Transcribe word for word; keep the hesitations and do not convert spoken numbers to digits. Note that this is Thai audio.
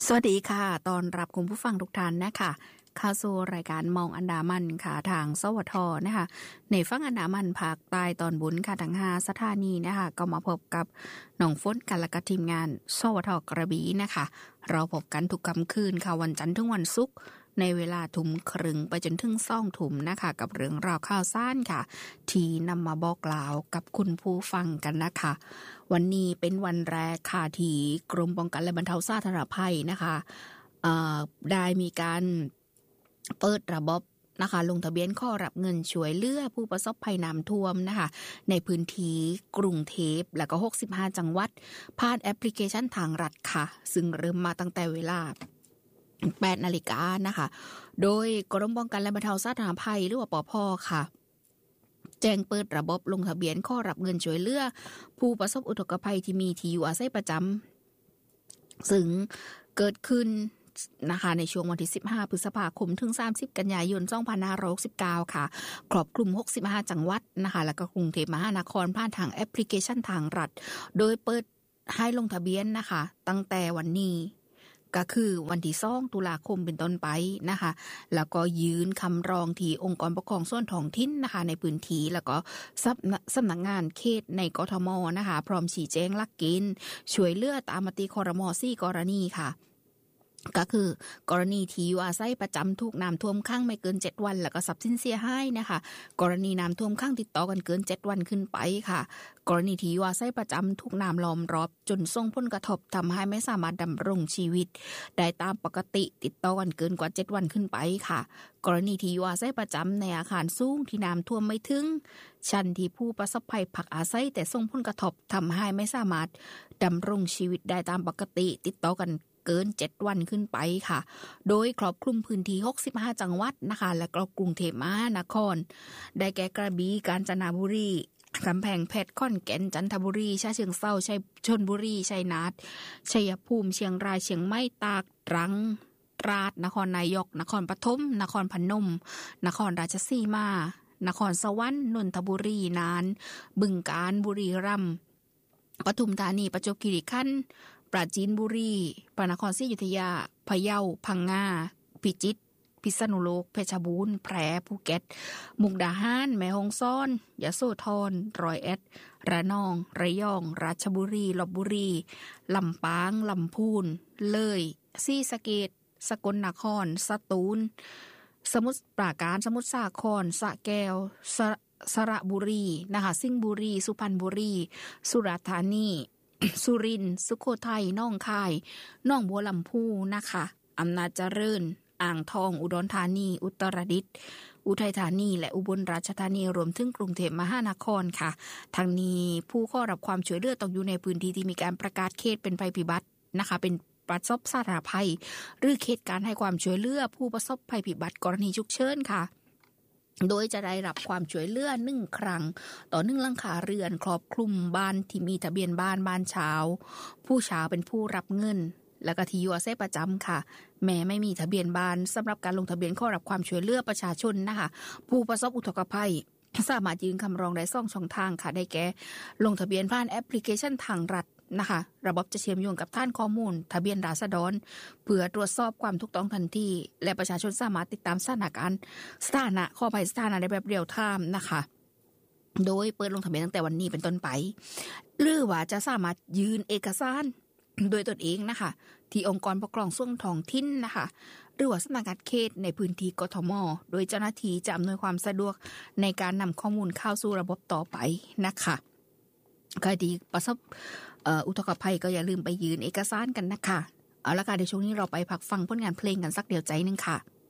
สวัสดีค่ะตอนรับคุณผู้ฟังทุกท่านนะคะเข้าสู่รายการมองอันดามันค่ะทางสวทนะคะในฝั่งอันดามันภาคใต้ตอนบนค่ะทั้งห้าสถานีนะคะก็มาพบกับน้องฝนกันและก็ทีมงานสวทกระบี่นะคะเราพบกันทุกค่ำคืนค่ะวันจันทร์ถึงวันศุกร์ในเวลาทุ่มครึ่งไปจนถึงสองทุ่มนะคะกับเรื่องราวข่าวสารค่ะที่นำมาบอกกล่าวกับคุณผู้ฟังกันนะคะวันนี้เป็นวันแรกค่ะที่กรมป้องกันและบรรเทาสาธารณภัยนะคะเอ่อได้มีการเปิดระบบนะคะลงทะเบียนข้อรับเงินช่วยเหลือผู้ประสบภัยน้ำท่วมนะคะในพื้นที่กรุงเทพและก็หกสิบห้าจังหวัดผ่านแอปพลิเคชันทางรัฐค่ะซึ่งเริ่มมาตั้งแต่เวลาแปดนาฬิกานะคะโดยกรมป้องกันและบรรเทาสาธารณภัยหรือว่าปภ.ค่ะแจ้งเปิดระบบลงทะเบียนข้อรับเงินช่วยเหลือผู้ประสบอุทกภัยที่มีที่อยู่อาศัยประจำซึ่งเกิดขึ้นนะคะในช่วงวันที่สิบห้าพฤษภาคมถึงสามสิบกันยายนสองพันห้าร้อยหกสิบเก้าค่ะครอบคลุมหกสิบห้าจังหวัดนะคะแล้วก็กรุงเทพมหานครผ่านทางแอปพลิเคชันทางรัฐโดยเปิดให้ลงทะเบียนนะคะตั้งแต่วันนี้ก็คือวันที่สองตุลาคมเป็นต้นไปนะคะแล้วก็ยื่นคำร้องที่องค์กรปกครองส่วนท้องถิ่นนะคะในพื้นที่แล้วก็สำนักงานเขตในกทมนะคะพร้อมชี้แจงหลักเกณฑ์ช่วยเหลือตามมติครม.สี่กรณีค่ะก็คือกรณีที่อยู่อาศัยประจำถูกน้ำท่วมขังไม่เกินเจ็ดวันแล้วก็ทรัพย์สินเสียหายนะคะกรณีน้ำท่วมขังติดต่อกันเกินเจ็ดวันขึ้นไปค่ะกรณีที่อยู่อาศัยประจำถูกน้ำล้อมรอบจนส่งผลกระทบทำให้ไม่สามารถดำรงชีวิตได้ตามปกติติดต่อกันเกินกว่าเจ็ดวันขึ้นไปค่ะกรณีที่อยู่อาศัยประจำในอาคารสูงที่น้ำท่วมไม่ถึงชั้นที่ผู้ประสบภัยพักอาศัยแต่ส่งผลกระทบทำให้ไม่สามารถดำรงชีวิตได้ตามปกติติดต่อกันเกินเจ็ดวันขึ้นไปค่ะโดยครอบคลุมพื้นที่หกสิบห้าจังหวัดนะคะและก็กรุงเทพมหานครได้แก่กระบี่กาญจนบุรีกำแพงเพชรขอนแก่นจันทบุรีฉะเชิงเทราชัยชลบุรีชัยนาทชัยภูมิเชียงรายเชียงใหม่ตากตรังตราดนครนายกนครปฐมนครพนมนครราชสีมานครสวรรค์นนทบุรีน่านบึงกาฬบุรีรัมย์ปทุมธานีประจวบคีรีขันธ์ปราจีนบุรีพระนครศรีอยุธยาพะเยาพังงาพิจิตรพิษณุโลกเพชรบูรณ์แพร่ภูเก็ตมุกดาหารแม่ฮ่องสอนยโสธรร้อยเอ็ดระนองระยองราชบุรีลพบุรีลำปางลำพูนเลยศรีสะเกษสกลนครสตูลสมุทรปราการสมุทรสาครสระแก้วสระสระบุรีนะคะสิงห์บุรีสุพรรณบุรีสุราษฎร์ธานีสุรินทร์สุโขทัยหนองคายหนองบัวลำพูนะคะอำนาจเจริญอ่างทองอุดรธานีอุตรดิตถ์อุทัยธานีและอุบลราชธานีรวมถึงกรุงเทพมหานครค่ะทั้งนี้ผู้เข้ารับความช่วยเหลือต้องอยู่ในพื้นที่ที่มีการประกาศเขตเป็นภัยพิบัตินะคะเป็นประสบสาธารณภัยหรือเขตการให้ความช่วยเหลือผู้ประสบภัยพิบัติกรณีฉุกเฉินค่ะโดยจะได้รับความช่วยเหลือหนึ่งครั้งต่อหนึ่งหลังคาเรือนครอบคลุมบ้านที่มีทะเบียนบ้านบ้านเช้าผู้เช้าเป็นผู้รับเงินแล้วก็ที่อยู่อาศัยประจำค่ะแม้ไม่มีทะเบียนบ้านสำหรับการลงทะเบียนเข้ารับความช่วยเหลือประชาชนนะคะผู้ประสบอุทกภัยสามารถยื่นคำร้องได้สองช่องทางค่ะได้แก่ลงทะเบียนผ่านแอปพลิเคชันทางรัฐนะคะระบบจะเชื่อมโยงกับฐานข้อมูลทะเบียนราษฎรเพื่อตรวจสอบความถูกต้องทันทีและประชาชนสามารถติดตามสถานการณ์สถานะข้อภัยสถานะได้แบบเรียลไทม์นะคะโดยเปิดลงทะเบียนตั้งแต่วันนี้เป็นต้นไปหรือว่าจะสามารถยื่นเอกสารโดยตนเองนะคะที่องค์กรปกครองส่วนท้องถิ่นนะคะหรือว่าสำนักงานเขตในพื้นที่กทมโดยเจ้าหน้าที่จะอำนวยความสะดวกในการนำข้อมูลเข้าสู่ระบบต่อไปนะคะใครที่ประสบอุทกภัยก็อย่าลืมไปยื่นเอกสารกันนะคะเอาละค่ะในช่วงนี้เราไปพักฟังผลงานเพลงกันสักเดียวใจนึงค่ะ